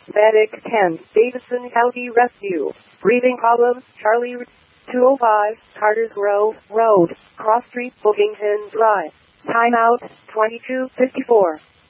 Medic 10, Davidson County Rescue. Breathing problems, Charlie 205, Carter's Grove Road, Cross Street, Bookington Drive. Timeout, 22:54.